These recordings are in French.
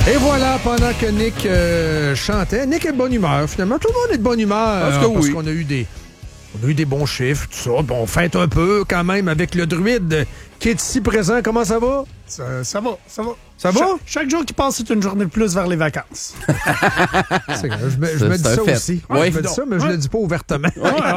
Et voilà, pendant que Nick chantait, Nick est de bonne humeur, finalement. Tout le monde est de bonne humeur. Parce qu'on a eu des bons chiffres, tout ça. Bon, on fête un peu quand même avec le druide qui est ici présent. Comment ça va? Ça va. Ça va? Chaque jour qui passe, c'est une journée de plus vers les vacances. C'est vrai, je me dis ça aussi. Oui. Je me dis ça, mais je le dis pas ouvertement.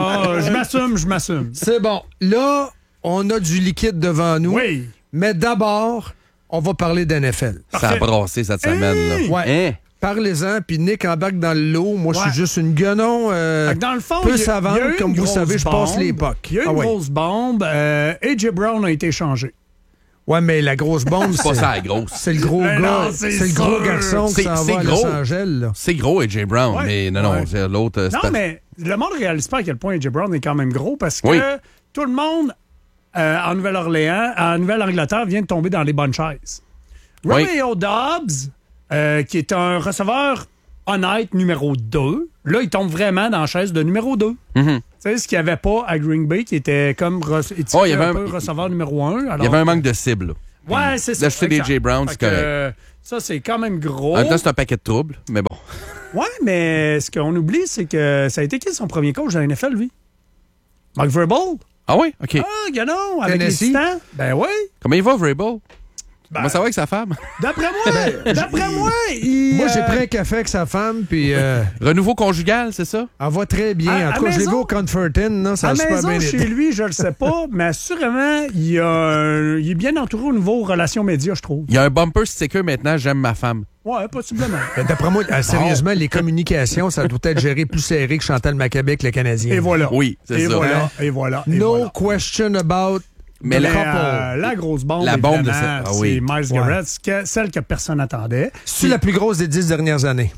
Je m'assume. C'est bon. Là, on a du liquide devant nous. Oui. Mais d'abord, on va parler d'NFL. Ça a brassé cette semaine. Là. Ouais. Hein? Parlez-en, puis Nick embarque dans le lot. Moi, je suis juste une guenon Dans le fond, peu il y a savante. eu Comme une vous grosse savez, je passe bombe. l'époque. Il y a eu une grosse bombe. A.J. Brown a été changé. Ouais, mais la grosse bombe, C'est pas ça, la grosse. c'est le gros Mais gars. non, C'est c'est le gros sûr. garçon qui s'en C'est va à gros. Los Angeles. Là. C'est gros, A.J. Brown, Ouais. mais non, Ouais. c'est l'autre. Non, mais le monde ne réalise pas à quel point A.J. Brown est quand même gros parce que Oui. tout le monde en Nouvelle-Orléans, en Nouvelle-Angleterre, vient de tomber dans les bonnes chaises. Oui. Romeo Dobbs, qui est un receveur honnête numéro 2, là, il tombe vraiment dans la chaise de numéro 2. Mhm. Tu sais, ce qu'il n'y avait pas à Green Bay, qui était comme il y avait un peu receveur numéro 1. Il y avait un manque de cible. Là. Ouais, c'est ça. D'acheter des exact. J. Brown, Fait c'est que, correct. ça, c'est quand même gros. En même temps, c'est un paquet de troubles, mais bon. Ouais, mais ce qu'on oublie, c'est que ça a été qui son premier coach de la NFL, lui? Mike Vrabel? Ah oui? OK. Ah, Ganon, avec les Tennessee? Titans? Ben oui. Comment il va, Vrabel? Ben, Comment ça va avec sa femme? D'après moi, il... Moi, j'ai pris un café avec sa femme, puis Renouveau conjugal, c'est ça? elle va très bien. À En tout cas, je l'ai vu maison- au Confertin, là, ça à a super maison, bien chez été. lui, je le sais pas, mais assurément, il est bien entouré au niveau relations médias, je trouve. Il y a un bumper sticker maintenant, j'aime ma femme. Ouais, possiblement. Ben, d'après moi, sérieusement, les communications, ça doit être géré plus serré que Chantal Maccabé avec le Canadien. Et voilà. Oui, c'est Et ça. voilà, et voilà. et No voilà. question about Mais the la- couple. La grosse bombe, La bombe de évidemment, cette- ah oui. c'est Myles Garrett, celle que personne n'attendait. C'est la plus grosse des 10 dernières années.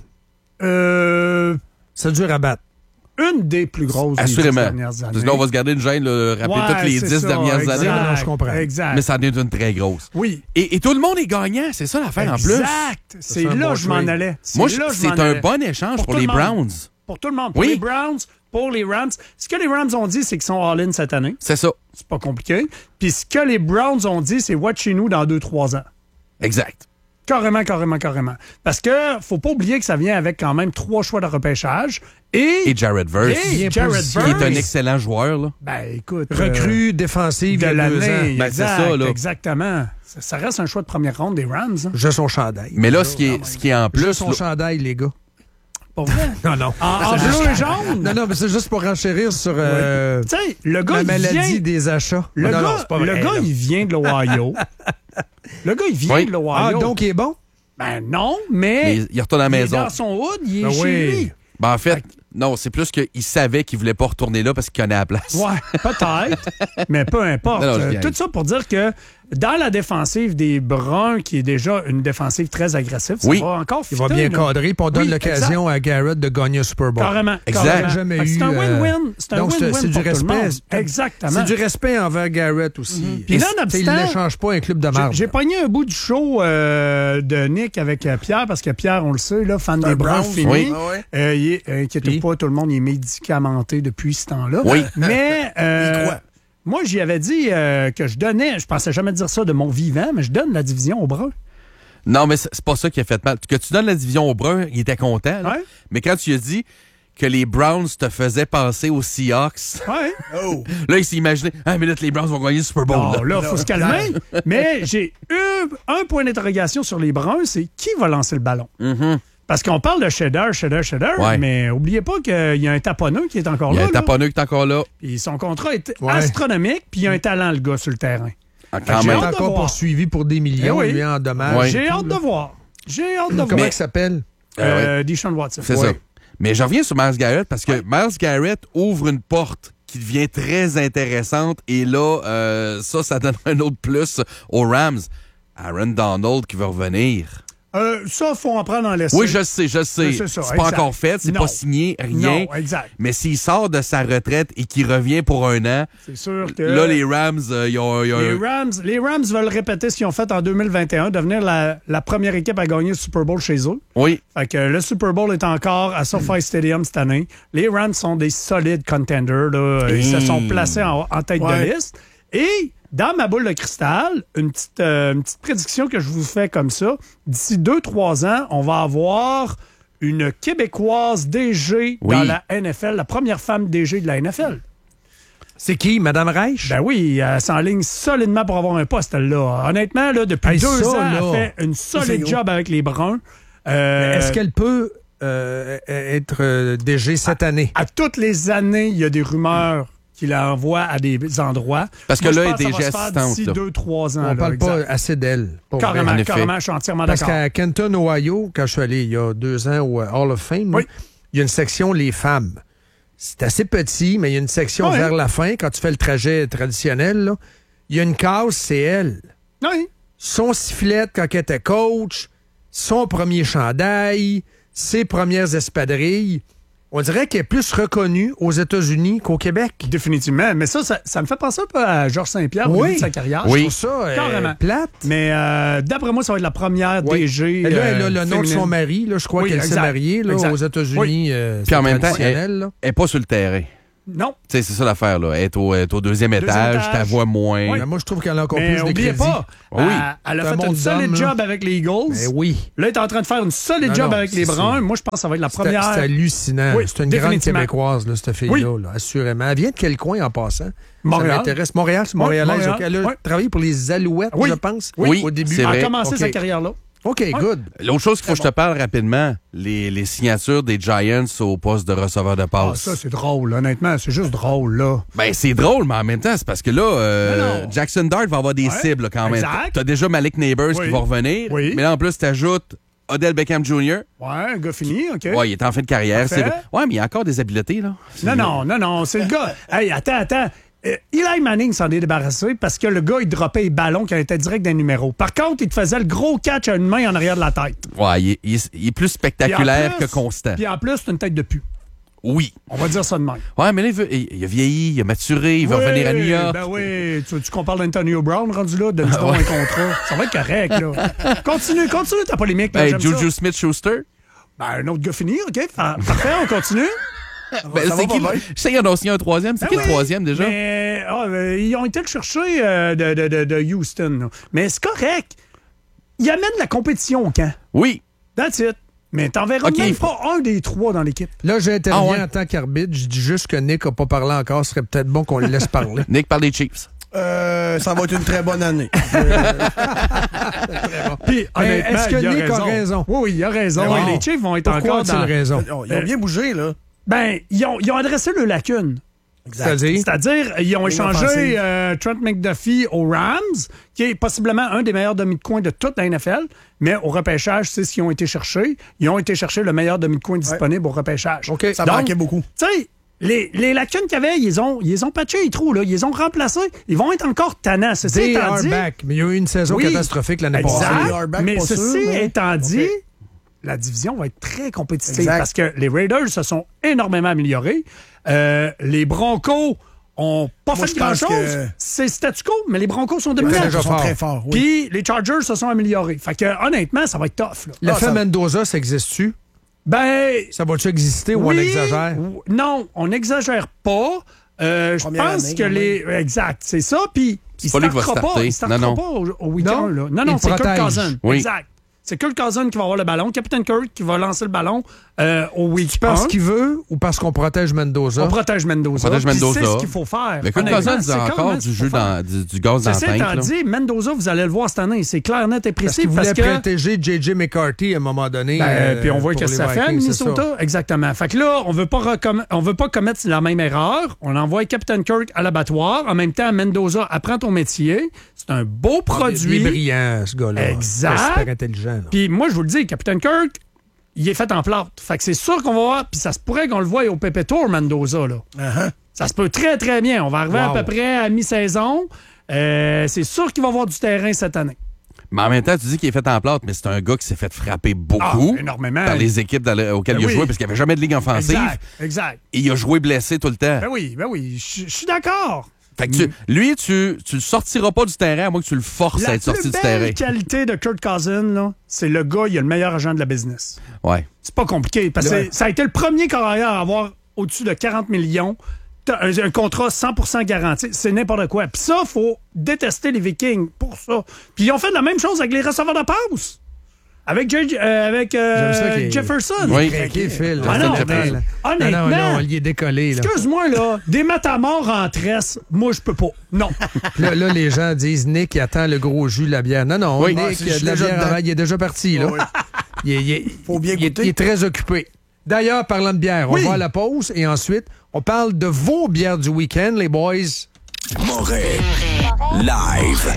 C'est dur à battre. Une des plus grosses des 10 Assurément. dernières Parce années. que là, on va se garder une gêne, là, rappeler toutes les c'est 10 ça, dernières exact, années. Non, je comprends. Exact. Mais ça en est une très grosse. Oui. Et tout le monde est gagnant, c'est ça l'affaire en plus. Exact. C'est un là bon que je m'en trade. allais. Moi, là que je c'est m'en un allais. bon échange pour tout les le monde. Browns. Pour tout le monde. Pour Oui. les Browns, pour les Rams. Ce que les Rams ont dit, c'est qu'ils sont all-in cette année. C'est ça. C'est pas compliqué. Puis ce que les Browns ont dit, c'est watch chez nous dans 2-3 ans. Exact. Carrément. Parce que faut pas oublier que ça vient avec quand même 3 choix de repêchage. Et Jared Verse, Et Jared positionné. qui est un Verse. excellent joueur. Là. Ben, écoute. Recrue défensive de il y a 2 ans. l'année. Ben, c'est ça, là. Exactement. Ça reste un choix de première ronde des Rams. Hein. J'ai son chandail. Mais là, ce qui est en J'ai plus... son là- chandail, les gars. Pour vrai. Non. En bleu et jaune. Non, mais c'est juste pour enchérir sur Tu sais, le gars, la il maladie vient... des achats. Le Non, gars, non, c'est pas vrai, là. il vient de l'Ohio. Le gars, il vient Oui. de l'Ohio. Ah, donc il est bon? Ben non, mais il retourne à la il est maison. dans son hood, il est Ben chez oui. lui. Ben, en fait, non, c'est plus qu'il savait qu'il voulait pas retourner là parce qu'il connaît la place. Ouais, peut-être, mais peu importe. Non, je viens. Tout ça pour dire que dans la défensive des Bruns, qui est déjà une défensive très agressive, ça Oui. va encore Il va fitter, bien là. cadrer, puis on donne Oui, l'occasion à Garrett de gagner un Super Bowl. Carrément. Exact. carrément. Jamais Fait que eu, C'est un win-win. C'est un donc, win-win c'est du pour tout le respect. monde. Exactement. C'est du respect envers Garrett aussi. Puis Et nonobstant- il n'échange pas un club de marde. J'ai pogné un bout du show de Nick avec Pierre, parce que Pierre, on le sait, là, fan des Browns Browns, fini. oui. Inquiétez pas, tout le monde il est médicamenté depuis ce temps-là. Oui. Mais croit. moi, j'y avais dit que je donnais, je pensais jamais dire ça de mon vivant, mais je donne la division aux Bruns. Non, mais c'est pas ça qui a fait mal. Que tu donnes la division au Brun, il était content. là. Ouais. Mais quand tu lui as dit que les Browns te faisaient penser aux Seahawks, Ouais. là, il s'est imaginé, ah, mais là, les Browns vont gagner le Super Bowl. Bon, là. là, faut se calmer. Mais j'ai eu un point d'interrogation sur les Bruns, c'est qui va lancer le ballon? Mhm. Parce qu'on parle de Cheddar, Ouais. mais oubliez pas qu'il y a un taponneux qui est encore Il y a là. un taponneux qui est encore là. Puis son contrat est Ouais. astronomique, puis il a un talent, le gars, sur le terrain. Quand j'ai même. Il est hâte de encore voir. poursuivi pour des millions, Eh oui. lui, en dommages. Ouais. J'ai hâte de voir. J'ai hâte de Comment voir. il s'appelle? Deshaun Watson. C'est Ouais. ça. Mais je reviens sur Myles Garrett parce que Myles Garrett ouvre une porte qui devient très intéressante et là, ça donne un autre plus aux Rams. Aaron Donald qui va revenir. Ça, faut en prendre en laisser. Oui, je sais. C'est ça, C'est pas exact. encore fait, c'est Non. pas signé, rien. Non, exact. Mais s'il sort de sa retraite et qu'il revient pour un an, C'est sûr que... là, les Rams, ils ont Les Rams veulent répéter ce qu'ils ont fait en 2021, devenir la première équipe à gagner le Super Bowl chez eux. Oui, Fait que le Super Bowl est encore à SoFi Stadium cette année. Les Rams sont des solides contenders. Là. Ils se sont placés en tête de liste. Et dans ma boule de cristal, une petite prédiction que je vous fais comme ça. D'ici 2-3 ans, on va avoir une Québécoise DG dans la NFL, la première femme DG de la NFL. C'est qui, Mme Reich? Ben oui, elle s'enligne solidement pour avoir un poste, là. Honnêtement, là, depuis 2 ans, elle fait une solide job avec les Bruns. Est-ce qu'elle peut être DG cette année? À toutes les années, il y a des rumeurs qui la envoient à des endroits. Parce que là, elle est DG assistante. D'ici 2-3 ans. On ne parle pas assez d'elle. Carrément, je suis entièrement d'accord. Parce qu'à Kenton, Ohio, quand je suis allé il y a 2 ans au Hall of Fame, il y a une section les femmes. C'est assez petit, mais il y a une section vers la fin, quand tu fais le trajet traditionnel. Là, il y a une case, c'est elle. Oui. Son sifflet quand elle était coach, son premier chandail, ses premières espadrilles. On dirait qu'elle est plus reconnue aux États-Unis qu'au Québec. Définitivement. Mais ça me fait penser un peu à Georges Saint-Pierre au début de sa carrière. Oui. Je trouve ça carrément plate. Mais d'après moi, ça va être la première DG. Et là, elle a le nom de son mari. Là, je crois qu'elle s'est mariée là, aux États-Unis. Puis en même temps, elle n'est pas sur le terrain. Non. Tu sais, c'est ça l'affaire, là. Elle est au deuxième étage, tu la vois moins. Oui. Moi, je trouve qu'elle a encore plus de crédit. N'oubliez pas, elle a fait un solide job avec les Eagles. Mais oui. Là, elle est en train de faire une solide job avec les Bruns. Moi, je pense que ça va être la première. C'est hallucinant. Oui, c'est une grande Québécoise, là, cette fille-là, là, assurément. Elle vient de quel coin en passant? Montréal. Ça m'intéresse. Montréal, c'est montréalaise. Montréal. Elle a travaillé pour les Alouettes, je pense, au début. C'est Elle vrai. a commencé sa carrière là. OK, good. L'autre chose qu'il faut que je te parle rapidement, les signatures des Giants au poste de receveur de passe. Ça, c'est drôle, honnêtement. C'est juste drôle, là. Ben, c'est drôle, mais en même temps, c'est parce que là, Jackson Dart va avoir des cibles là, quand même. Exact. T'as déjà Malik Neighbors qui va revenir. Oui. Mais là, en plus, t'ajoutes Odell Beckham Jr. Ouais, un gars fini, OK. Ouais, il est en fin de carrière. Ouais, mais il y a encore des habiletés, là. Non, c'est le gars. Hey, attends. Eli Manning s'en est débarrassé parce que le gars, il droppait les ballons quand il était direct d'un numéro. Par contre, il te faisait le gros catch à une main en arrière de la tête. Ouais, il est plus spectaculaire que constant. Puis en plus, c'est une tête de pu. Oui. On va dire ça de même. Ouais, mais là, il a vieilli, il a maturé, il va revenir à New York. Ben oui, tu qu'on parle d'Antonio Brown rendu là, donne-lui donc un contrat. Ça va être correct, là. Continue ta polémique. Là, Juju Smith-Schuster? Ben, un autre gars fini, OK? Parfait, on continue. Ben, c'est qui? Je sais qu'il y en a aussi un troisième. C'est qui le troisième déjà? Mais, ils ont été le chercher de Houston. Là. Mais c'est correct. Ils amènent la compétition au camp. Oui. That's it. Mais t'en verras même pas un des 3 dans l'équipe. Là, j'interviens en tant qu'arbitre. Je dis juste que Nick n'a pas parlé encore. Ce serait peut-être bon qu'on le laisse parler. Nick parle des Chiefs. Ça va être une très bonne année. Puis, honnêtement, est-ce que Nick a raison? Oui, il a raison. Oui. Les Chiefs vont être encore dans... raison? Ils ont bien bougé, là. Ben, ils ont adressé le lacune. C'est-à-dire, ils ont échangé Trent McDuffie aux Rams, qui est possiblement un des meilleurs demi de coin de toute la NFL, mais au repêchage, c'est ce qu'ils ont été chercher. Ils ont été chercher le meilleur demi de coin disponible au repêchage. OK. Ça manquait beaucoup. Tu sais, les lacunes qu'il y avait, ils ont patché les trous, là. Ils les ont remplacés. Ils vont être encore tannants. Ceci étant dit... Mais il y a eu une saison catastrophique l'année passée. Mais ceci étant dit... La division va être très compétitive parce que les Raiders se sont énormément améliorés. Les Broncos ont pas fait grand-chose. C'est statu quo, mais les Broncos sont dominants. Ils sont très forts. Puis les Chargers se sont améliorés. Fait que honnêtement, ça va être tough. L'effet Mendoza, ça existe-tu? Ben... Ça va-tu exister ou on exagère? Non, on n'exagère pas. Je pense que les... Exact, c'est ça. Puis il ne startera pas au week-end. Non, c'est Kirk Cousins. Exact. C'est Kirk Cousins qui va avoir le ballon. Captain Kirk qui va lancer le ballon au week-end. Parce qu'il veut ou parce qu'on protège Mendoza? On protège Mendoza. C'est ce qu'il faut faire. Mais Kirk Cousins a encore du gaz dans le tank. C'est dit, Mendoza, vous allez le voir cette année. C'est clair, net et précis. Parce qu'il voulait protéger J.J. McCarthy à un moment donné. Puis on voit qu'est-ce que ça fait, Minnesota. Exactement. Fait que là, on veut pas commettre la même erreur. On envoie Captain Kirk à l'abattoir. En même temps, Mendoza, apprends ton métier. C'est un beau produit. Il est brillant, ce gars-là. Exact. C'est super intelligent. Puis moi, je vous le dis, Captain Kirk, il est fait en plate. Fait que c'est sûr qu'on va voir, puis ça se pourrait qu'on le voie au Pepe Tour, Mendoza, là. Ça se peut très, très bien. On va arriver à peu près à mi-saison. C'est sûr qu'il va avoir du terrain cette année. Mais en même temps, tu dis qu'il est fait en plate, mais c'est un gars qui s'est fait frapper beaucoup énormément. dans les équipes auxquelles il a joué, parce qu'il n'y avait jamais de ligue offensive. Exact. Et il a joué blessé tout le temps. Ben oui, je suis d'accord. Fait que tu le sortiras pas du terrain à moins que tu le forces à être sorti du terrain. La plus belle qualité de Kirk Cousins, là, c'est le gars, il a le meilleur agent de la business. Ouais. C'est pas compliqué, parce que ça a été le premier carrière à avoir au-dessus de 40 millions un contrat 100% garanti. C'est n'importe quoi. Puis ça, faut détester les Vikings pour ça. Puis ils ont fait la même chose avec les receveurs de passe. Avec Jefferson. Oui, craqué, Phil. Honnêtement. Non, il est décollé. Là. Excuse-moi, là. Des matamors en tresse, moi, je peux pas. Non. là, les gens disent Nick, il attend le gros jus de la bière. Non, Nick, de la bière, il est déjà parti. Là. Oui. Faut bien goûter. Il est très occupé. D'ailleurs, parlant de bière, on va à la pause et ensuite, on parle de vos bières du week-end, les boys. Moret. Live.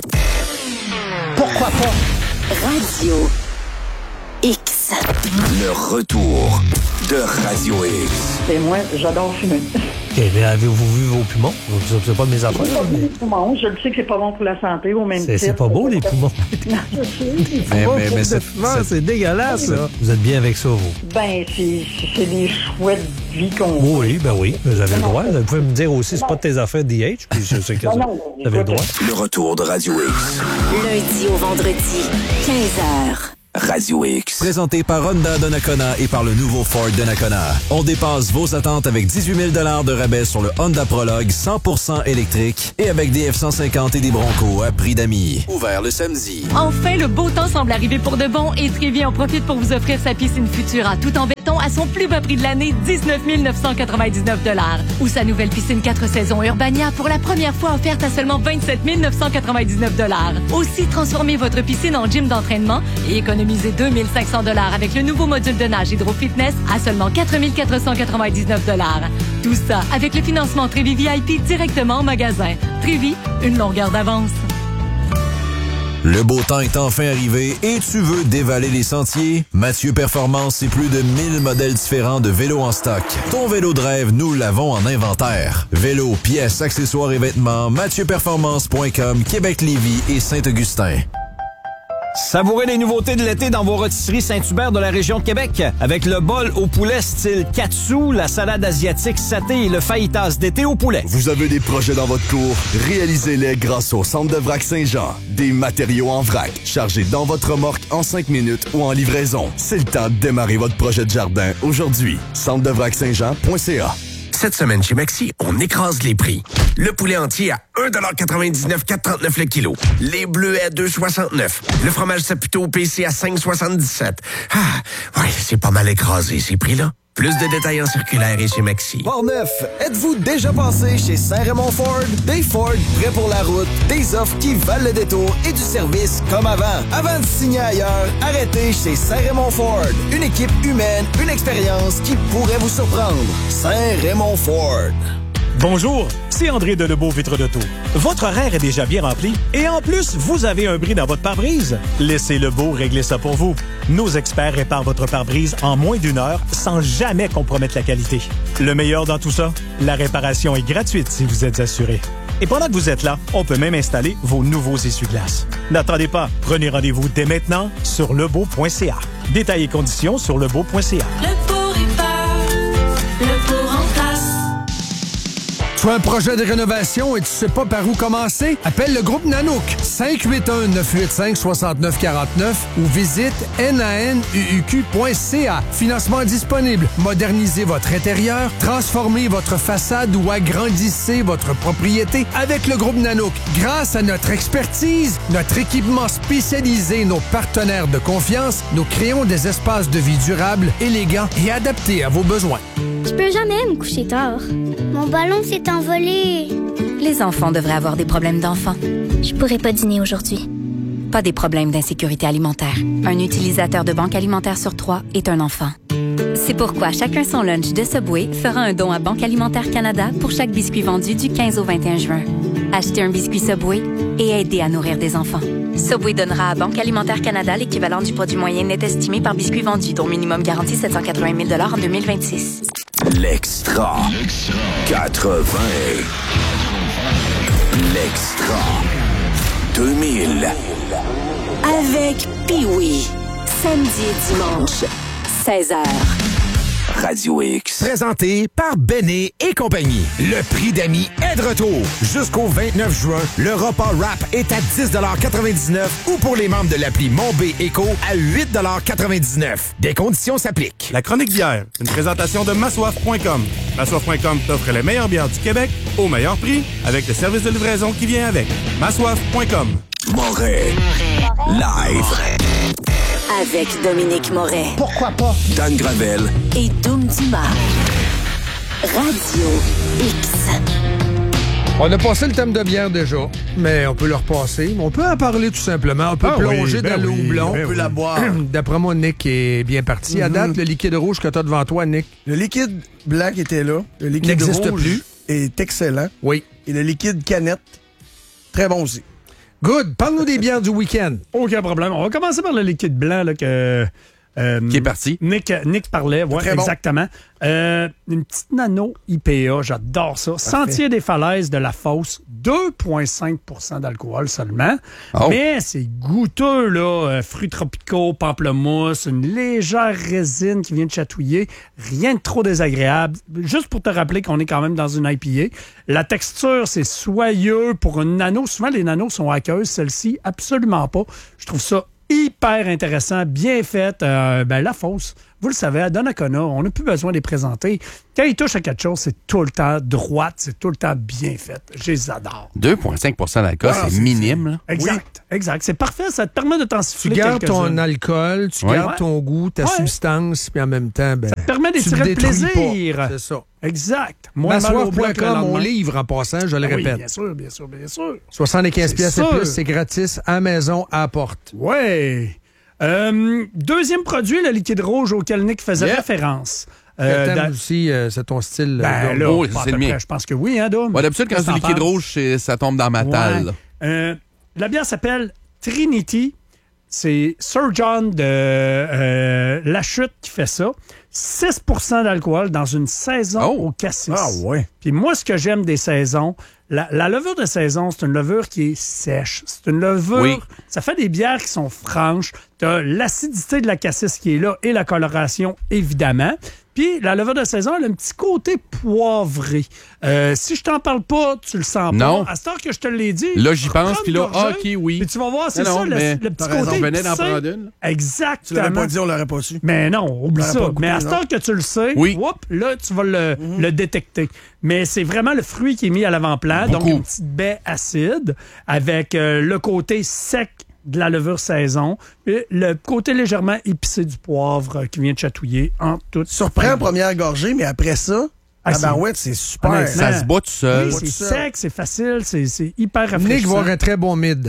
Pourquoi pas? Radio X. Le retour de Radio X. Et moi, j'adore fumer. OK, mais avez-vous vu vos poumons? C'est pas de mes affaires. Les poumons, je le sais que c'est pas bon pour la santé, au même titre. C'est pas beau, les poumons. Mais c'est dégueulasse, ça. Vous êtes bien avec ça, vous? Ben, c'est des chouettes vies qu'on... Oui, vous avez le droit. Vous pouvez me dire aussi, c'est pas de tes affaires DH, puis je sais que vous avez le droit. Le retour de Radio X. Lundi au vendredi, 15h. Radio X. Présenté par Honda Donnacona et par le nouveau Ford Donnacona. On dépasse vos attentes avec 18 000 de rabais sur le Honda Prologue 100% électrique et avec des F-150 et des Broncos à prix d'amis. Ouvert le samedi. Enfin, le beau temps semble arriver pour de bon et Trévi en profite pour vous offrir sa piscine Futura tout en béton à son plus bas prix de l'année, 19 999 $. Ou sa nouvelle piscine 4 saisons Urbania pour la première fois offerte à seulement 27 999 $. Aussi, transformez votre piscine en gym d'entraînement et économisez 2 500 $ avec le nouveau module de nage Hydro Fitness à seulement 4 499 $. Tout ça avec le financement Trévi VIP directement au magasin. Trévi, une longueur d'avance. Le beau temps est enfin arrivé et tu veux dévaler les sentiers? Mathieu Performance, c'est plus de 1000 modèles différents de vélos en stock. Ton vélo de rêve, nous l'avons en inventaire. Vélos, pièces, accessoires et vêtements, MathieuPerformance.com, Québec-Lévis et Saint-Augustin. Savourez les nouveautés de l'été dans vos rôtisseries Saint-Hubert de la région de Québec. Avec le bol au poulet style katsu, la salade asiatique saté et le fajitas d'été au poulet. Vous avez des projets dans votre cour? Réalisez-les grâce au Centre de vrac Saint-Jean. Des matériaux en vrac, chargés dans votre remorque en 5 minutes ou en livraison. C'est le temps de démarrer votre projet de jardin aujourd'hui. centrevrac-saint-jean.ca. Cette semaine chez Maxi, on écrase les prix. Le poulet entier à 1,99 $, 4,39 le kilo. Les bleus à 2,69 $. Le fromage Saputo PC à 5,77 $. Ah, ouais, c'est pas mal écrasé ces prix-là. Plus de détails en circulaire et chez Maxi. Port-Neuf, êtes-vous déjà passé chez Saint-Raymond Ford? Des Ford prêts pour la route, des offres qui valent le détour et du service comme avant. Avant de signer ailleurs, arrêtez chez Saint-Raymond Ford. Une équipe humaine, une expérience qui pourrait vous surprendre. Saint-Raymond Ford. Bonjour, c'est André Delebow, Vitre d'Auto. Votre horaire est déjà bien rempli et en plus, vous avez un bris dans votre pare-brise. Laissez Lebeau régler ça pour vous. Nos experts réparent votre pare-brise en moins d'1 heure sans jamais compromettre la qualité. Le meilleur dans tout ça, la réparation est gratuite si vous êtes assuré. Et pendant que vous êtes là, on peut même installer vos nouveaux essuie-glaces. N'attendez pas, prenez rendez-vous dès maintenant sur lebeau.ca. Détails et conditions sur lebeau.ca. Lebeau répare, Lebeau remplace. Tu as un projet de rénovation et tu sais pas par où commencer? Appelle le groupe Nanook 581-985-6949 ou visite nanuq.ca. Financement disponible. Modernisez votre intérieur, transformez votre façade ou agrandissez votre propriété avec le groupe Nanook. Grâce à notre expertise, notre équipement spécialisé, nos partenaires de confiance, nous créons des espaces de vie durables, élégants et adaptés à vos besoins. Je peux jamais me coucher tard. Mon ballon s'est envolé. Les enfants devraient avoir des problèmes d'enfants. Je pourrais pas dîner aujourd'hui. Pas des problèmes d'insécurité alimentaire. Un utilisateur de Banque Alimentaire sur 3 est un enfant. C'est pourquoi Chacun son lunch de Subway fera un don à Banque Alimentaire Canada pour chaque biscuit vendu du 15 au 21 juin. Achetez un biscuit Subway et aidez à nourrir des enfants. Subway donnera à Banque Alimentaire Canada l'équivalent du produit moyen net estimé par biscuit vendu, dont minimum garanti 780 000 $ en 2026. L'Extra 80. L'Extra 2000. Avec Pee-Wee. Samedi et dimanche, 16h. Radio X. Présenté par Béné et compagnie. Le prix d'amis est de retour. Jusqu'au 29 juin, le repas rap est à 10,99 $ ou pour les membres de l'appli Mon B Éco à 8,99 $. Des conditions s'appliquent. La chronique bière, une présentation de massoif.com. Massoif.com t'offre les meilleures bières du Québec au meilleur prix avec le service de livraison qui vient avec. Massoif.com. Moret. Live. Avec Dominique Moret. Pourquoi pas? Dan Gravel. Et Doom Dumas. Radio X. On a passé le thème de bière déjà, mais on peut le repasser. On peut en parler tout simplement. On peut plonger dans le houblon. On peut la boire. D'après moi, Nick est bien parti. À date, le liquide rouge que tu as devant toi, Nick. Le liquide blanc qui était là, le liquide n'existe rouge plus. est excellent. Oui. Et le liquide canette, très bon aussi. Good. Parle-nous des bières du week-end. Aucun problème. On va commencer par le liquide blanc là, que... qui est parti. Nick parlait, ouais, exactement. Une petite nano IPA, j'adore ça. Parfait. Sentier des falaises de la Fosse, 2,5 % d'alcool seulement. Oh. Mais c'est goûteux, là. Fruits tropicaux, pamplemousse, une légère résine qui vient de chatouiller. Rien de trop désagréable. Juste pour te rappeler qu'on est quand même dans une IPA. La texture, c'est soyeux pour une nano. Souvent, les nanos sont aqueuses. Celle-ci, absolument pas. Je trouve ça hyper intéressant, bien fait. La Fosse, vous le savez, à Donnacona, on n'a plus besoin de les présenter. Quand ils touchent à quelque chose, c'est tout le temps droite, c'est tout le temps bien fait. Je les adore. 2,5 % d'alcool, c'est minime. Là. Exact. C'est parfait, ça te permet de t'en siffler. Tu gardes ton alcool, tu gardes ton goût, ta Ouais. substance, puis en même temps, Ça te permet tu d'étirer le détruis plaisir. pas. C'est ça. Exact. Moins mal au bois que le Massoif.com, on lendemain. livre en passant, je le Oui, répète. bien sûr. 75 pièces et sûr. plus, c'est gratis, à maison, à porte. Ouais. Deuxième produit, le liquide rouge auquel Nick faisait référence. Thème aussi, c'est ton style. Ben Dom. là, Oh, pas à c'est peu le mien. près. Je pense que oui, hein, Dom? Ouais, d'habitude, quand Qu'est-ce c'est du que t'en liquide penses? rouge, ça tombe dans ma talle. La bière s'appelle Trinity. C'est Sir John de La Chute qui fait ça. 6 % d'alcool dans une saison au cassis. Ah ouais. Puis moi, ce que j'aime des saisons, la levure de saison, c'est une levure qui est sèche. C'est une levure... Oui. Ça fait des bières qui sont franches. Tu as l'acidité de la cassis qui est là et la coloration, évidemment. Puis la levure de saison, elle a un petit côté poivré. Si je t'en parle pas, tu le sens Non. pas. À ce temps que je te l'ai dit... Là, j'y pense, prends puis une là, gorgée, OK, oui. Puis tu vas voir, c'est Non, ça, mais le petit t'as raison, côté je venais d'en épicé. prendre une. Exactement. Tu l'aurais pas dit, on l'aurait pas su. Mais non, oublie On l'aurait ça. pas goûté, Mais à ce non? temps que tu le sais, Oui. là, tu vas le détecter. Mais c'est vraiment le fruit qui est mis à l'avant-plan. Donc, Beaucoup. une petite baie acide avec le côté sec de la levure saison et le côté légèrement épicé du poivre qui vient de chatouiller en toute Surprend en première gorgée, mais après ça, la barouette, c'est super. Honnêtement. Ça se bat tout seul. Oui, c'est sec, c'est facile, c'est hyper rafraîchissant. Nick va avoir un très bon mid.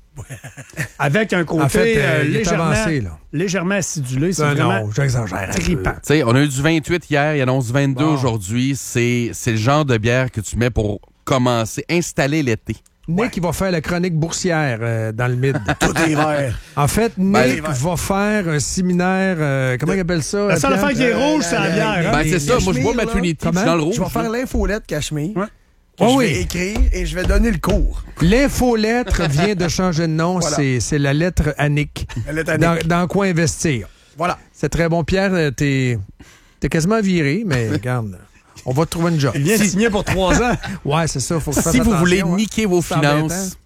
Avec un côté En fait, il est légèrement, avancé, là. légèrement acidulé. C'est Ben vraiment non, j'exagère. trippant. Tu sais, on a eu du 28 hier, il annonce 22 Bon. aujourd'hui. C'est le genre de bière que tu mets pour commencer, installer l'été. Nick, il va faire la chronique boursière dans le mid. Tout est vert. En fait, Ben, Nick va faire un séminaire, comment il appelle ça? La seule Pierre? affaire qui est rouge, c'est la bière. Ben, hein? c'est ça. Moi, je bois ma Cachemire, Trinity, Comment? c'est dans le rouge. Je vais faire l'infolette Cachemire. Ouais. Que Oh je oui. vais écrire et je vais donner le cours. L'infolettre vient de changer de nom. Voilà. C'est la lettre à Nick. La lettre à Nick. Dans quoi investir. Voilà. C'est très bon. Pierre, t'es quasiment viré, mais regarde, on va te trouver une job. Il vient de signer pour 3 ans. Ouais, c'est ça. Faut que je fasse Si vous attention, voulez hein. niquer vos Ça embête, finances,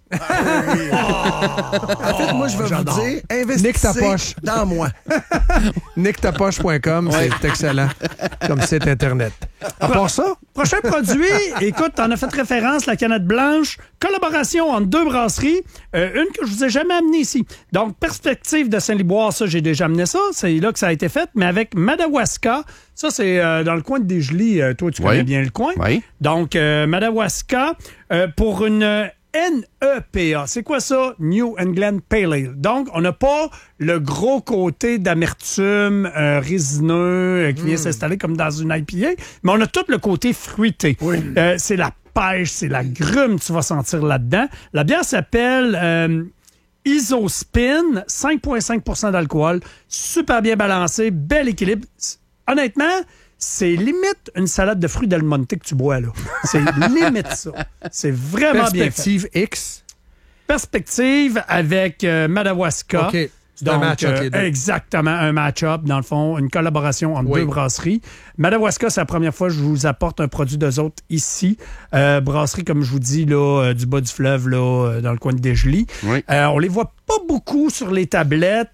En fait, moi, je vais vous dire, Nique ta poche. investissez dans moi. Nicktapoche.com, c'est excellent comme site Internet. À part ça, Prochain produit, écoute, t'en as fait référence, la canette blanche, collaboration entre deux brasseries, une que je vous ai jamais amenée ici. Donc, Perspective de Saint-Liboire, ça, j'ai déjà amené ça, c'est là que ça a été fait, mais avec Madawaska, ça, c'est dans le coin de Desjolies, toi, tu connais bien le coin. Oui. Donc, Madawaska, pour une NEPA. C'est quoi ça? New England Pale Ale. Donc, on n'a pas le gros côté d'amertume résineux qui vient s'installer comme dans une IPA, mais on a tout le côté fruité. C'est la pêche, c'est la grume que tu vas sentir là-dedans. La bière s'appelle Isospin, 5,5 % d'alcool, super bien balancé, bel équilibre. Honnêtement, c'est limite une salade de fruits Del Monte que tu bois, là. C'est limite ça. C'est vraiment bien fait. Perspective X. Perspective avec Madawaska. OK. C'est un match entre les deux. Exactement, un match-up, dans le fond, une collaboration entre deux brasseries. Madawaska, c'est la première fois que je vous apporte un produit d'eux autres ici. Brasserie, comme je vous dis, là, du bas du fleuve, là, dans le coin de Desjely. Oui. On les voit pas beaucoup sur les tablettes.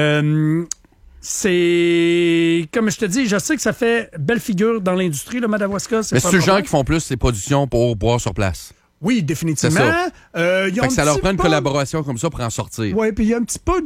C'est... Comme je te dis, je sais que ça fait belle figure dans l'industrie, le Madawaska. Mais c'est ceux gens qui font plus les productions pour boire sur place. Oui, définitivement. Fait que ça leur prend une collaboration comme ça pour en sortir. Oui, puis il y a un petit peu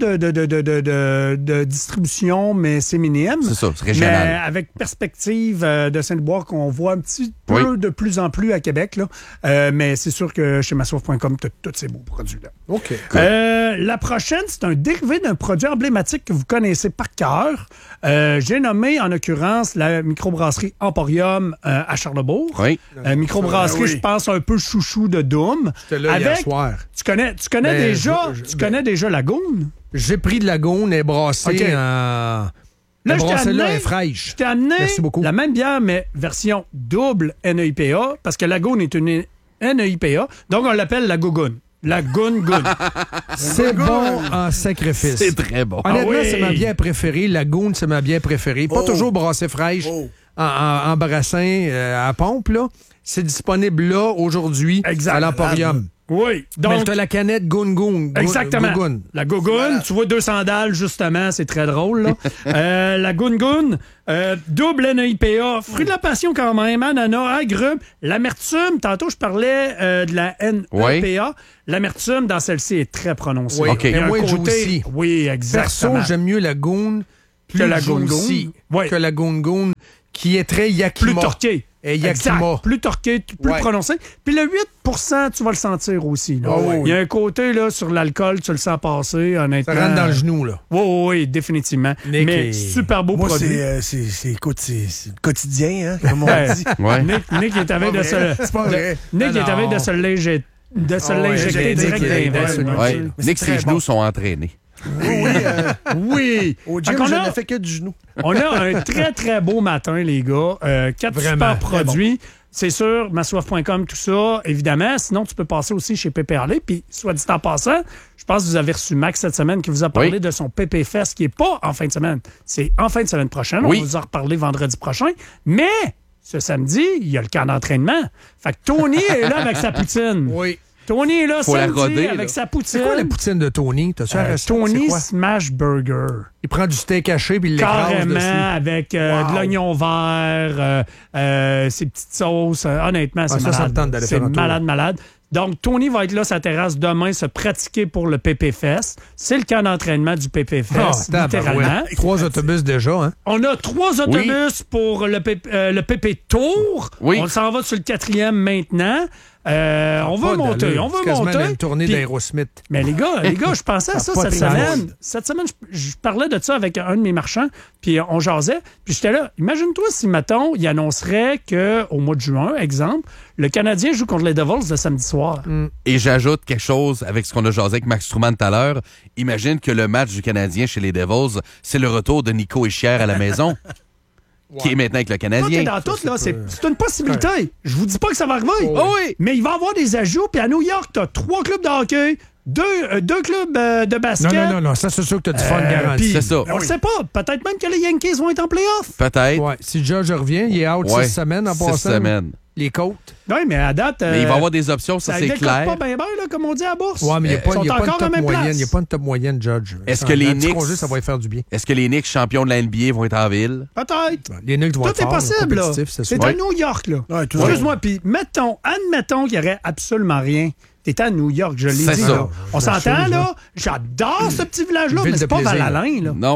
de distribution, mais c'est minime. C'est ça, c'est régional. Mais avec perspective de Sainte-Boire qu'on voit un petit peu de plus en plus à Québec. Là. Mais c'est sûr que chez massoif.com, tu as tous ces beaux produits-là. OK. Cool. La prochaine, c'est un dérivé d'un produit emblématique que vous connaissez par cœur. J'ai nommé, en l'occurrence, la microbrasserie Emporium à Charlesbourg. Oui. Microbrasserie, je pense, un peu chouchou de Doom. J'étais là hier soir. Tu connais déjà Lagoon? J'ai pris de Lagoon et brassé en... Là, là est fraîche. Je t'ai amené Merci beaucoup. la même bière, mais version double NEIPA, parce que Lagoon est une NEIPA, donc on l'appelle la Gougoune. La Goun-Goun. C'est bon en sacrifice. C'est très bon. Honnêtement, c'est ma bière préférée. La Goun, c'est ma bière préférée. Pas toujours brassée fraîche en brassin à pompe, là. C'est disponible là, aujourd'hui, à l'Emporium. Oui. Donc, mais t'as la canette Goun-Goun. Exactement. Gougoun. La Gougoun, tu vois 2 sandales, justement, c'est très drôle, là. La Goun-Goun, double NEIPA, fruit de la passion quand même, ananas, agrumes, l'amertume, tantôt je parlais de la NEIPA, l'amertume dans celle-ci est très prononcée. Oui, OK. Et moi, aussi. Oui, exactement. Perso, j'aime mieux la Goun que la Goun-Goun. Que la Goun-Goun, qui est très Yakima. Plus torquée. Exact. Plus torqué, plus prononcé. Puis le 8 tu vas le sentir aussi. Là. Il y a un côté là, sur l'alcool, tu le sens passer, honnêtement. Ça rentre dans le genou, là. Oui, définitivement. Mais super beau produit. Moi, c'est quotidien, hein, comme on dit. Nick est avec de se... C'est pas vrai. Nick est avec de se l'injecter direct dans les veines. Nick, ses genoux sont entraînés. Oui. Au gym, je n'ai fait que du genou. On a un très, très beau matin, les gars. 4 super produits. Bon. C'est sûr, massoif.com, tout ça, évidemment. Sinon, tu peux passer aussi chez Pépé Harley. Puis, soit dit en passant, je pense que vous avez reçu Max cette semaine qui vous a parlé de son Pépé Fest, qui n'est pas en fin de semaine. C'est en fin de semaine prochaine. On va vous en reparler vendredi prochain. Mais, ce samedi, il y a le camp d'entraînement. Fait que Tony est là avec sa poutine. Oui. Tony est là samedi avec sa poutine. C'est quoi la poutine de Tony? T'as-tu Tony Smash Burger. Il prend du steak haché puis il l'écrase carrément dessus. Avec de l'oignon vert, ses petites sauces. Honnêtement, c'est malade. Ça me tente d'aller faire un tour. C'est malade. Donc, Tony va être là, sa terrasse, demain, se pratiquer pour le Pépé Fest. C'est le camp d'entraînement du Pépé Fest, littéralement. 3 autobus déjà, hein? On a 3 autobus pour le Pépé Tour. Oui. On s'en va sur le 4e maintenant. On va monter. C'est quasiment une tournée d'Aerosmith. Mais les gars, je pensais à ça cette semaine. Cette semaine, je parlais de ça avec un de mes marchands, puis on jasait. Puis j'étais là, imagine-toi si, mettons, il annoncerait qu'au mois de juin, exemple, le Canadien joue contre les Devils le samedi soir. Et j'ajoute quelque chose avec ce qu'on a jasé avec Max Truman tout à l'heure. Imagine que le match du Canadien chez les Devils, c'est le retour de Nico Hischier à la maison. Qui est maintenant avec le Canadien. Dans tout, là, c'est une possibilité. Je vous dis pas que ça va arriver. Oui. Mais il va y avoir des ajouts. Puis à New York, tu as 3 clubs de hockey, 2 clubs de basket. Non. Ça, c'est sûr que tu as du fun garanti. C'est ça. On le sait pas. Peut-être même que les Yankees vont être en playoff. Peut-être. Ouais. Si Judge revient, il est out 6 semaines en passant. 6 semaines. Les côtes. Oui, mais à date... mais il va y avoir des options, ça c'est clair. pas bien, là, comme on dit à la bourse. Oui, mais il n'y a pas une top moyenne. Il n'y a pas une top moyenne, Judge. Est-ce que les Knicks... ça va faire du bien. Est-ce que les Knicks, champions de la NBA, vont être en ville? Peut-être. Les Knicks vont être Tout est possible, là. C'est à New York, là. Excuse-moi, puis admettons qu'il n'y aurait absolument rien. T'es à New York, je l'ai dit. Là. On s'entend, là? J'adore ce petit village-là, mais c'est pas Val-Alain, là. Non.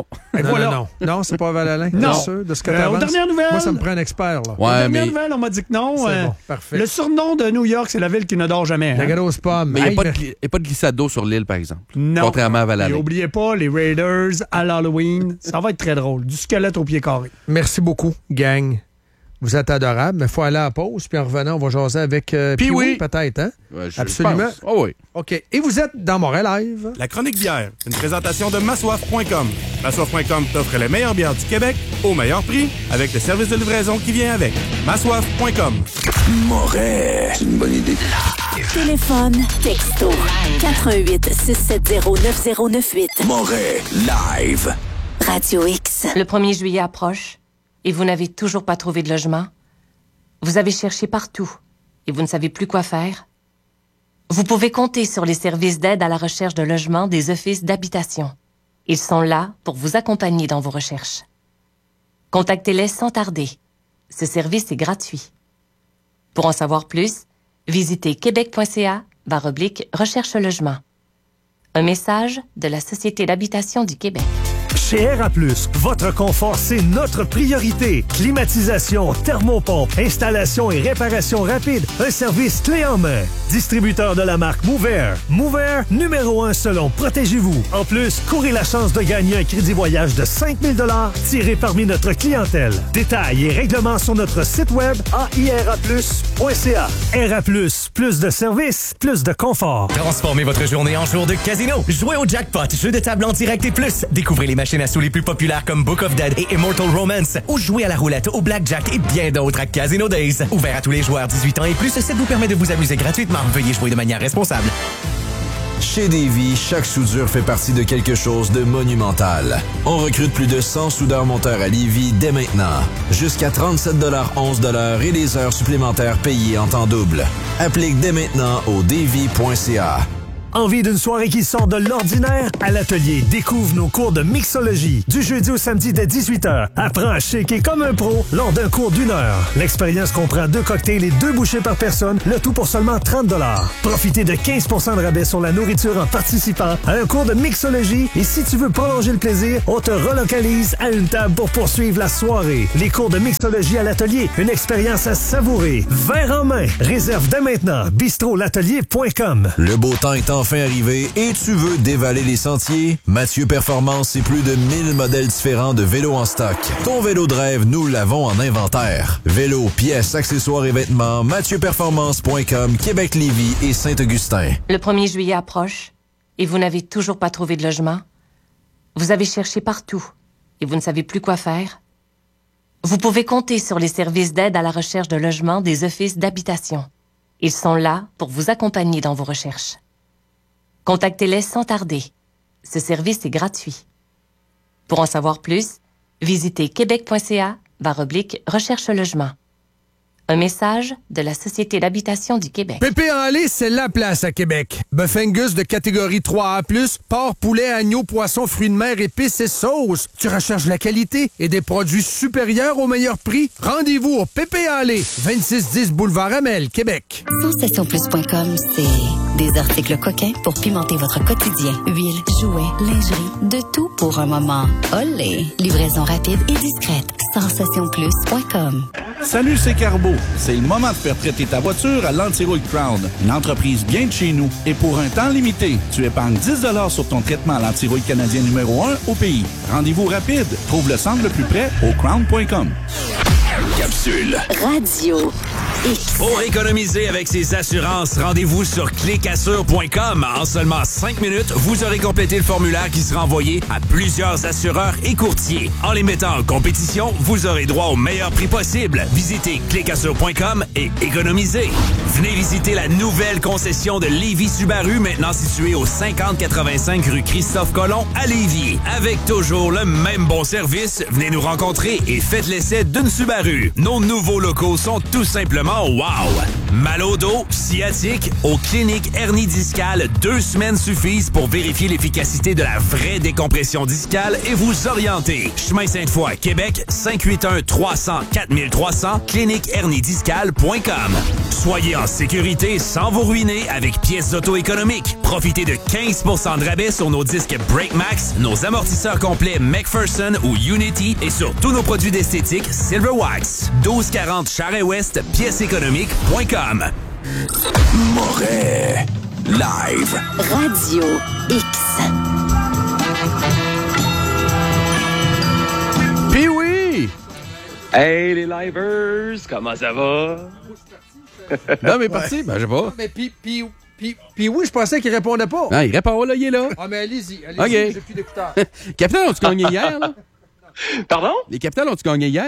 Non, c'est pas Val-Alain. Non. Sûr, de ce que aux dernières nouvelles... Moi, ça me prend un expert, là. Aux dernières nouvelles, on m'a dit que non. C'est bon, parfait. Le surnom de New York, c'est la ville qui ne dort jamais. La grosse pomme. Mais il n'y a pas de glissade d'eau sur l'île, par exemple. Non. Contrairement à Val-Alain. Et n'oubliez pas, les Raiders à l'Halloween, ça va être très drôle. Du squelette au pied carré. Merci beaucoup, gang. Vous êtes adorables, mais il faut aller à la pause. Puis en revenant, on va jaser avec Pee-wee, peut-être, hein? Ouais, absolument. Oh oui. OK. Et vous êtes dans Montréal Live. La chronique bière, une présentation de massoif.com. Massoif.com t'offre les meilleures bières du Québec au meilleur prix avec le service de livraison qui vient avec. Massoif.com. Moret. C'est une bonne idée. Téléphone, texto, 88-670-9098. Moret, live. Radio X. Le 1er juillet approche et vous n'avez toujours pas trouvé de logement. Vous avez cherché partout et vous ne savez plus quoi faire. Vous pouvez compter sur les services d'aide à la recherche de logement des offices d'habitation. Ils sont là pour vous accompagner dans vos recherches. Contactez-les sans tarder. Ce service est gratuit. Pour en savoir plus, visitez québec.ca/recherche logement. Un message de la Société d'habitation du Québec. Chez RA+, votre confort, c'est notre priorité. Climatisation, thermopompe, installation et réparation rapide. Un service clé en main. Distributeur de la marque Mover. Mover, numéro 1 selon Protégez-vous. En plus, courez la chance de gagner un crédit voyage de 5 000 $ tiré parmi notre clientèle. Détails et règlements sur notre site web airaplus.ca. RA+, plus de services, plus de confort. Transformez votre journée en jour de casino. Jouez au jackpot, jeu de table en direct et plus. Découvrez les machines à sous les plus populaires comme Book of Dead et Immortal Romance. Ou jouez à la roulette, au blackjack et bien d'autres à Casino Days. Ouvert à tous les joueurs 18 ans et plus, ça vous permet de vous amuser gratuitement. Veuillez jouer de manière responsable. Chez Davy, chaque soudure fait partie de quelque chose de monumental. On recrute plus de 100 soudeurs-monteurs à Lévis dès maintenant. Jusqu'à 37,11 $ et les heures supplémentaires payées en temps double. Applique dès maintenant au davy.ca. Envie d'une soirée qui sort de l'ordinaire? À l'atelier, découvre nos cours de mixologie. Du jeudi au samedi dès 18h. Apprends à shaker comme un pro lors d'un cours d'1 heure. L'expérience comprend 2 cocktails et 2 bouchées par personne, le tout pour seulement 30 $. Profitez de 15 % de rabais sur la nourriture en participant à un cours de mixologie. Et si tu veux prolonger le plaisir, on te relocalise à une table pour poursuivre la soirée. Les cours de mixologie à l'atelier, une expérience à savourer. Verre en main. Réserve dès maintenant. bistrolatelier.com. Le beau temps est enfin arrivé et tu veux dévaler les sentiers? Mathieu Performance, c'est plus de 1000 modèles différents de vélos en stock. Ton vélo de rêve, nous l'avons en inventaire. Vélos, pièces, accessoires et vêtements, MathieuPerformance.com, Québec-Lévis et Saint-Augustin. Le 1er juillet approche et vous n'avez toujours pas trouvé de logement. Vous avez cherché partout et vous ne savez plus quoi faire. Vous pouvez compter sur les services d'aide à la recherche de logement des offices d'habitation. Ils sont là pour vous accompagner dans vos recherches. Contactez-les sans tarder. Ce service est gratuit. Pour en savoir plus, visitez québec.ca/recherche logement. Un message de la Société d'habitation du Québec. Pépé en lait, c'est la place à Québec. Bœuf Angus de catégorie 3A+, porc, poulet, agneau, poisson, fruits de mer, épices et sauces. Tu recherches la qualité et des produits supérieurs au meilleur prix? Rendez-vous au Pépé en lait, 2610 boulevard Amel, Québec. Sensationplus.com, c'est des articles coquins pour pimenter votre quotidien. Huile, jouets, lingerie, de tout pour un moment. Olé! Livraison rapide et discrète. Sensationplus.com. Salut, c'est Carbo. C'est le moment de faire traiter ta voiture à l'Antirouille Crown, une entreprise bien de chez nous. Et pour un temps limité, tu épargnes 10 $ sur ton traitement à l'antirouille canadien numéro 1 au pays. Rendez-vous rapide. Trouve le centre le plus près au crown.com. Capsule. Radio X. Pour économiser avec ses assurances, rendez-vous sur clicassure.com. En seulement 5 minutes, vous aurez complété le formulaire qui sera envoyé à plusieurs assureurs et courtiers. En les mettant en compétition, vous aurez droit au meilleur prix possible. Visitez clicassure.com et économisez. Venez visiter la nouvelle concession de Lévis Subaru, maintenant située au 5085 rue Christophe-Colomb à Lévis. Avec toujours le même bon service, venez nous rencontrer et faites l'essai d'une Subaru. Nos nouveaux locaux sont tout simplement wow! Mal au dos, sciatique, aux cliniques hernie discale, 2 semaines suffisent pour vérifier l'efficacité de la vraie décompression discale et vous orienter. Chemin Sainte-Foy, Québec, 581-300-4300, cliniqueherniediscale.com. Soyez en sécurité sans vous ruiner avec pièces auto économiques. Profitez de 15 % de rabais sur nos disques BrakeMax, nos amortisseurs complets McPherson ou Unity et sur tous nos produits d'esthétique Silverwax. 1240 Charest-Ouest, pièceséconomique.com. Moret. Live. Radio X. Puis oui! Hey les livers, comment ça va? Non, mais parti, ben je sais pas. Mais puis oui, je pensais qu'il répondait pas. Non, il répond, là, il est là. Ah, mais allez-y, OK. J'ai plus d'écouteurs. Capitaine, ont-tu gagné hier, là? Pardon? Les Capitals ont-tu gagné hier?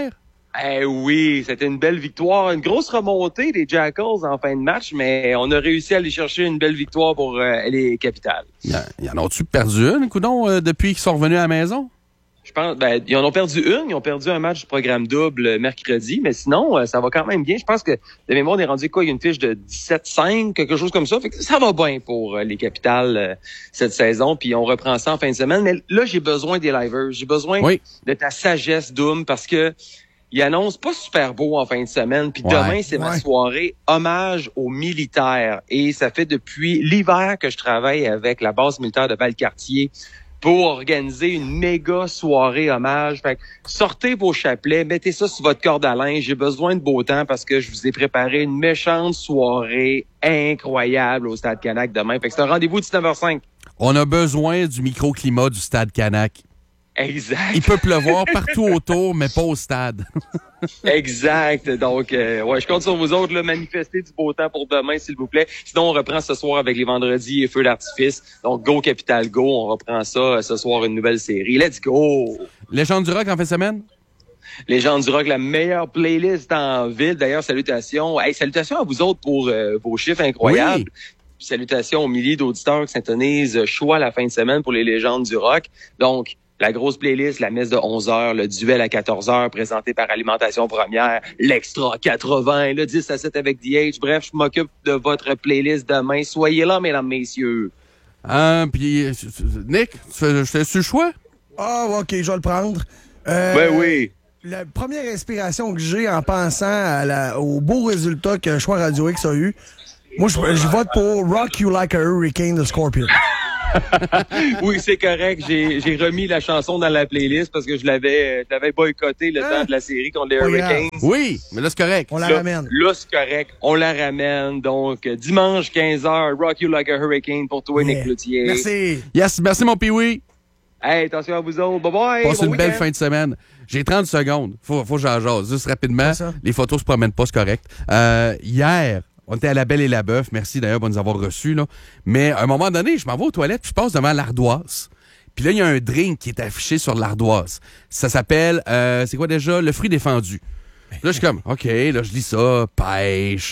Oui, c'était une belle victoire. Une grosse remontée des Jackals en fin de match, mais on a réussi à aller chercher une belle victoire pour les Capitals. Ils en ont-tu perdu une, coudonc, depuis qu'ils sont revenus à la maison? Je pense, ils en ont perdu une. Ils ont perdu un match du programme double mercredi, mais sinon, ça va quand même bien. Je pense que de mémoire, on est rendu il y a une fiche de 17-5, quelque chose comme ça. Fait que ça va bien pour les Capitals cette saison. Puis on reprend ça en fin de semaine. Mais là, j'ai besoin des livers. J'ai besoin de ta sagesse, Doom, parce que il annonce pas super beau en fin de semaine. Puis demain, c'est ma soirée hommage aux militaires. Et ça fait depuis l'hiver que je travaille avec la base militaire de Valcartier pour organiser une méga soirée hommage. Fait que sortez vos chapelets, mettez ça sur votre corde à linge. J'ai besoin de beau temps parce que je vous ai préparé une méchante soirée incroyable au Stade Canac demain. Fait que c'est un rendez-vous de 19h05. On a besoin du microclimat du Stade Canac. Exact. Il peut pleuvoir partout autour, mais pas au stade. Exact. Donc, je compte sur vous autres, là, manifester du beau temps pour demain, s'il vous plaît. Sinon, on reprend ce soir avec les vendredis et feux d'artifice. Donc, go Capital Go. On reprend ça ce soir, une nouvelle série. Let's go! Légende du rock en fin de semaine? Légende du rock, la meilleure playlist en ville. D'ailleurs, salutations. Salutations à vous autres pour vos chiffres incroyables. Oui. Salutations aux milliers d'auditeurs qui s'intonisent choix la fin de semaine pour les légendes du rock. Donc, la grosse playlist, la messe de 11h, le duel à 14h présenté par Alimentation Première, l'extra 80, le 10 à 7 avec DH. Bref, je m'occupe de votre playlist demain. Soyez là, mesdames, messieurs. Puis, Nick, je fais le choix? OK, je vais le prendre. Oui. La première inspiration que j'ai en pensant au beau résultat que Choix Radio X a eu, moi, je vote pour Rock You Like a Hurricane de Scorpion. Oui, c'est correct. J'ai remis la chanson dans la playlist parce que je l'avais boycotté le temps de la série contre les Hurricanes. Oui, mais là, c'est correct. On la ramène. Là, c'est correct. On la ramène. Donc, dimanche, 15h, Rock You Like a Hurricane pour toi, Nick Cloutier. Merci. Yes, merci, mon Pee-Wee. Hey, attention à vous autres. Bye-bye. Passe une belle fin de semaine. J'ai 30 secondes. Faut que j'en jase. Juste rapidement. Les photos se promènent pas, c'est correct. Hier, on était à La Belle et la Bœuf. Merci d'ailleurs pour nous avoir reçus, là. Mais à un moment donné, je m'en vais aux toilettes puis je passe devant l'ardoise. Puis là, il y a un drink qui est affiché sur l'ardoise. Ça s'appelle, c'est quoi déjà? Le fruit défendu. Là, je suis comme, OK, là, je lis ça. Pêche,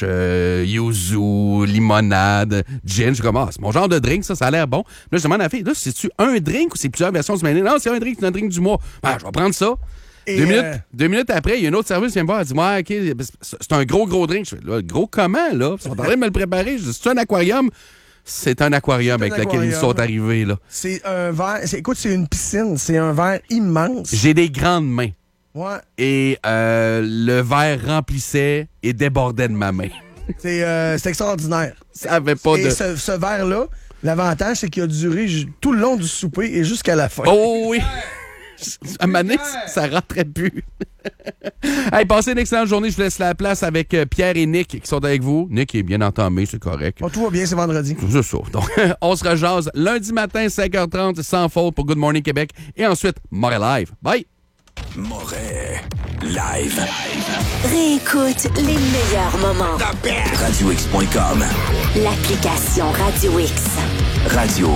yuzu, limonade, gin. Je suis comme, c'est mon genre de drink, ça a l'air bon. Là, je demande à la fille, là, c'est-tu un drink ou c'est plusieurs versions du menu? Non, c'est un drink du mois. Je vais prendre ça. Et 2 minutes après, il y a un autre service qui vient me voir. Elle dit, OK, c'est un gros drink. Je fais, là, gros comment, là? Ils sont en train de me le préparer. Je dis, c'est un aquarium? C'est un aquarium avec lequel ils sont arrivés, là. C'est un verre. Écoute, c'est une piscine. C'est un verre immense. J'ai des grandes mains. Ouais. Et le verre remplissait et débordait de ma main. C'est extraordinaire. Ça avait pas de... Ce verre-là, l'avantage, c'est qu'il a duré tout le long du souper et jusqu'à la fin. Oh oui! À un moment donné, ça rentrait plus. Hey, passez une excellente journée. Je vous laisse la place avec Pierre et Nick qui sont avec vous. Nick est bien entamé, c'est correct. Tout va bien, c'est vendredi. C'est ça. Donc, on se rejase lundi matin, 5h30, sans faute pour Good Morning Québec. Et ensuite, Moret Live. Bye! Moret Live. Réécoute les meilleurs moments. RadioX.com. L'application Radio X. Radio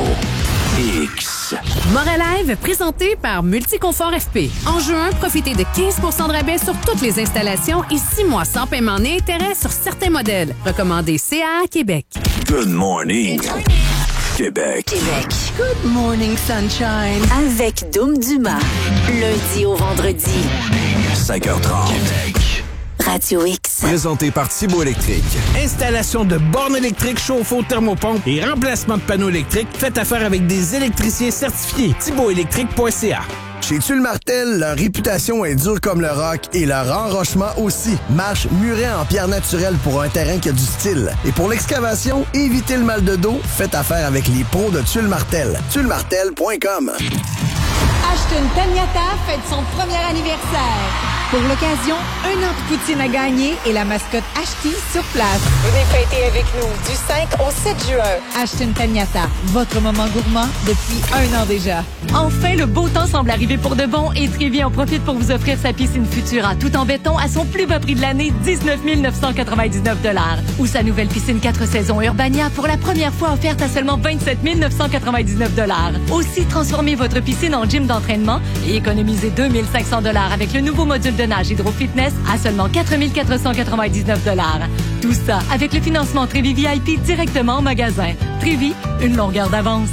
X. Moret Live, présenté par Multiconfort FP. En juin, profitez de 15 % de rabais sur toutes les installations et 6 mois sans paiement ni intérêt sur certains modèles. Recommandé CA Québec. Good morning, Québec. Good morning, sunshine. Avec Doom Dumas. Lundi au vendredi. 5h30. Radio X. Présenté par Thibaut Électrique. Installation de bornes électriques, chauffe-eau, thermopompe et remplacement de panneaux électriques. Faites affaire avec des électriciens certifiés. ThibautElectrique.ca. Chez Tulle Martel, leur réputation est dure comme le rock et leur enrochement aussi. Marche muret en pierre naturelle pour un terrain qui a du style. Et pour l'excavation, évitez le mal de dos. Faites affaire avec les pros de Tulle Martel. TulleMartel.com. Ashton Taniata fête son premier anniversaire. Pour l'occasion, 1 an de poutine à gagner et la mascotte Ashti sur place. Venez fêter avec nous du 5 au 7 juin. Ashton Taniata, votre moment gourmand depuis 1 an déjà. Enfin, le beau temps semble arriver pour de bon et Trévi en profite pour vous offrir sa piscine Futura tout en béton à son plus bas prix de l'année, 19 999 $. Ou sa nouvelle piscine 4 saisons Urbania pour la première fois offerte à seulement 27 999 $. Aussi, transformez votre piscine en gym d'entraînement et économisez 2 500 $ avec le nouveau module de de nage Hydro Fitness à seulement 4 499 $. Tout ça avec le financement Trévi VIP directement en magasin. Trévi, une longueur d'avance.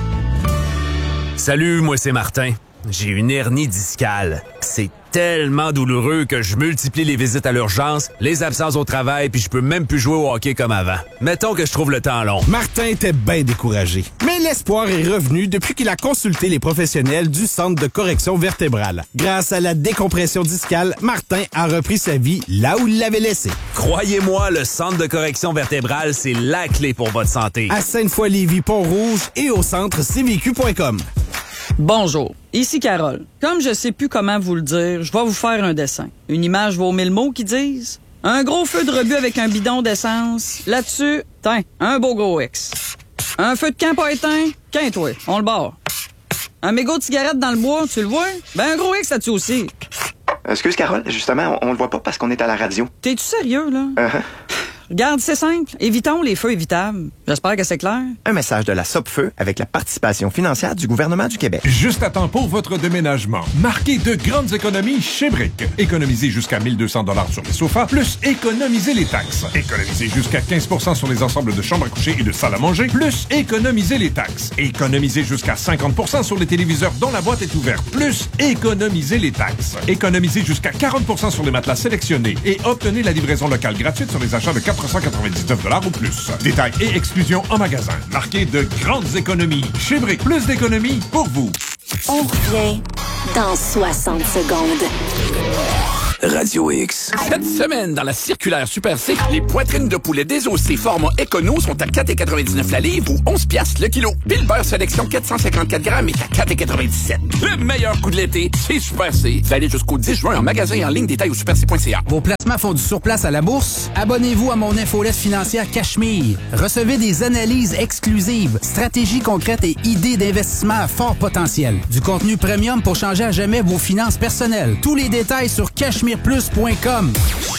Salut, moi c'est Martin. J'ai une hernie discale. C'est tellement douloureux que je multiplie les visites à l'urgence, les absences au travail, puis je peux même plus jouer au hockey comme avant. Mettons que je trouve le temps long. Martin était bien découragé. Mais l'espoir est revenu depuis qu'il a consulté les professionnels du Centre de correction vertébrale. Grâce à la décompression discale, Martin a repris sa vie là où il l'avait laissée. Croyez-moi, le Centre de correction vertébrale, c'est la clé pour votre santé. À Sainte-Foy-Lévis, Pont-Rouge et au centre cvq.com. Bonjour, ici Carole. Comme je sais plus comment vous le dire, je vais vous faire un dessin. Une image vaut 1000 mots qui disent. Un gros feu de rebut avec un bidon d'essence. Là-dessus, tiens, un beau gros X. Un feu de camp pas éteint, qu'un-toi, on le barre. Un mégot de cigarette dans le bois, tu le vois? Ben un gros X là-dessus aussi. Excuse Carole, justement, on le voit pas parce qu'on est à la radio. T'es-tu sérieux, là? Regarde, c'est simple. Évitons les feux évitables. J'espère que c'est clair. Un message de la Sopfeu avec la participation financière du gouvernement du Québec. Juste à temps pour votre déménagement. Marquez de grandes économies chez Brick. Économisez jusqu'à 1 200 $ sur les sofas, plus économisez les taxes. Économisez jusqu'à 15 % sur les ensembles de chambres à coucher et de salles à manger, plus économisez les taxes. Économisez jusqu'à 50 % sur les téléviseurs dont la boîte est ouverte, plus économisez les taxes. Économisez jusqu'à 40 % sur les matelas sélectionnés et obtenez la livraison locale gratuite sur les achats de 499 $ ou plus. Détails et exclusions en magasin. Marquez de grandes économies. Chez Brick, plus d'économies pour vous. On revient dans 60 secondes. Radio X. Cette semaine, dans la circulaire Super C, les poitrines de poulet désossées format Econo sont à 4,99 la livre ou 11 piastres le kilo. Puis le beurre sélection 454 grammes est à 4,97. Le meilleur coup de l'été, c'est Super C. Valide jusqu'au 10 juin en magasin et en ligne, détail au superc.ca. Vos placements font du surplace à la bourse? Abonnez-vous à mon infolette financière Cachemire. Recevez des analyses exclusives, stratégies concrètes et idées d'investissement à fort potentiel. Du contenu premium pour changer à jamais vos finances personnelles. Tous les détails sur cachemireplus.com.